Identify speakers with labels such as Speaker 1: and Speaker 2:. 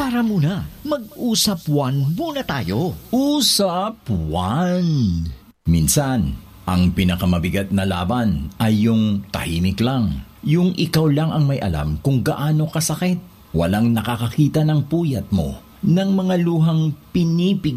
Speaker 1: Tara muna, mag-usap one muna tayo.
Speaker 2: Usap one. Minsan, ang pinakamabigat na laban ay yung tahimik lang. Yung ikaw lang ang may alam kung gaano kasakit. Walang nakakakita ng puyat mo, ng mga luhang pinipig